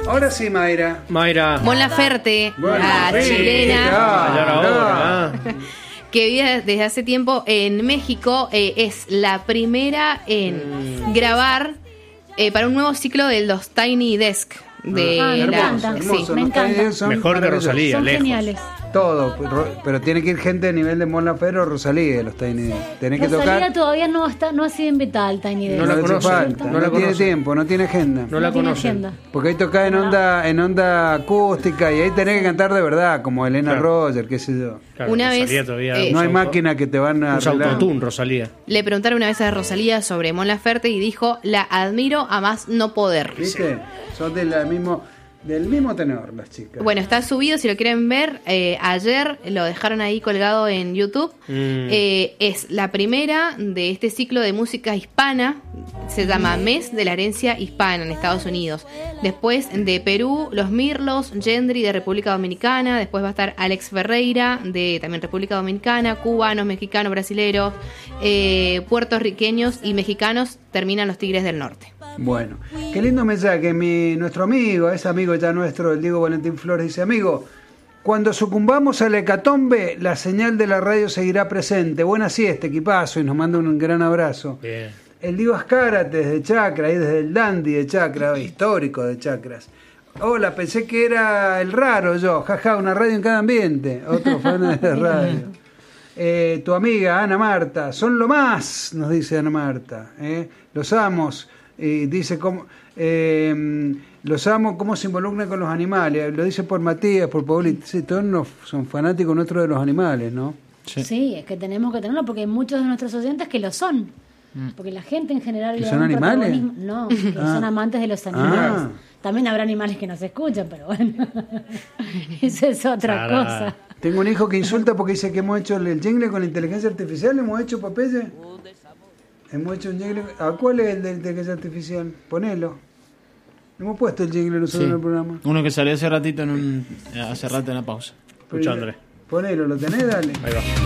Ahora sí, Mayra. Mon Laferte, Bueno, la sí, chilena, claro. que vive desde hace tiempo en México, es la primera en grabar para un nuevo ciclo de los Tiny Desk. De me la, encanta. hermoso, Me los encanta. Tiny Desk son Mejor que maravillosos. Rosalía, Son lejos. geniales. Todo, pero tiene que ir gente a nivel de Mon Laferte o Rosalía, los Tiny Desk. Tenés que Rosalía tocar. todavía no ha sido invitada al Tiny Desk. No la hace conoce, falta, no no, la tiene conoce. tiempo, no tiene agenda. No la tiene conocen. agenda. Porque ahí toca en onda acústica y ahí tenés que cantar de verdad, como Elena Claro. Roger, qué sé yo. Claro, Una Rosalía vez, todavía No hay usa máquina que te van a usa arreglar. autotune, Rosalía. le preguntaron una vez a Rosalía sobre Mon Laferte y dijo: la admiro a más no poder. ¿Viste? Son del mismo tenor las chicas. Bueno, está subido, si lo quieren ver. Ayer lo dejaron ahí colgado en YouTube. Es la primera de este ciclo de música hispana. Se llama Mes de la Herencia Hispana en Estados Unidos. Después de Perú, Los Mirlos, Gendry de República Dominicana. Después va a estar Alex Ferreira de también República Dominicana. Cubanos, mexicanos, brasileros, puertorriqueños y mexicanos. Terminan los Tigres del Norte. Bueno, qué lindo mensaje. Nuestro amigo, es amigo ya nuestro, el Diego Valentín Flores, dice: amigo, cuando sucumbamos a la hecatombe, la señal de la radio seguirá presente. Buena siesta, equipazo, y nos manda un gran abrazo. Bien. El Diego Ascárate desde Chacra, ahí desde el Dandy de Chacra, histórico de Chacras. Hola, pensé que era el raro yo, jaja, una radio en cada ambiente. Otro fan de la radio. Tu amiga Ana Marta, son lo más, nos dice Ana Marta. Los amos. Y dice los amo, cómo se involucran con los animales. Lo dice por Matías, por Paulita. Sí, todos son fanáticos nuestros de los animales, ¿no? Sí, es que tenemos que tenerlo porque hay muchos de nuestros oyentes que lo son. Porque la gente en general ¿Que le son da un animales? protagonismo- No, que son amantes de los animales. También habrá animales que no se escuchan, pero bueno, eso es otra Claro. cosa. Tengo un hijo que insulta porque dice que hemos hecho el jingle con la inteligencia artificial. ¿Hemos hecho, Popeye? Hemos hecho un jingle. ¿A cuál es el de inteligencia artificial? Ponelo. Hemos puesto el jingle nosotros Sí. en el programa. Uno que salió hace rato en la pausa. Escuchándole. Ponelo, ¿lo tenés? Dale. Ahí va.